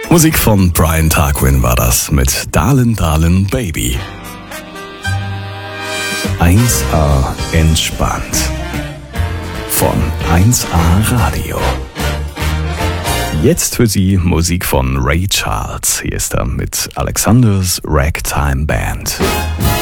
Musik von Brian Tarquin war das mit Darlin' Darlin' Baby. 1A entspannt. Von 1A Radio. Jetzt für Sie Musik von Ray Charles. Hier ist er mit Alexander's Ragtime Band.